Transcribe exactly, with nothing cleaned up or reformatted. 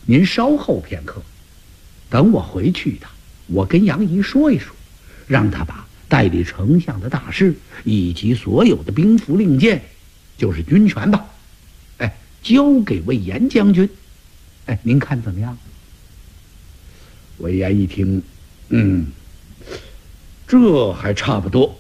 您稍后片刻，等我回去一趟，我跟杨仪说一说，让他把代理丞相的大事以及所有的兵符令箭，就是军权吧，哎，交给魏延将军。哎，您看怎么样？魏延一听，嗯，这还差不多。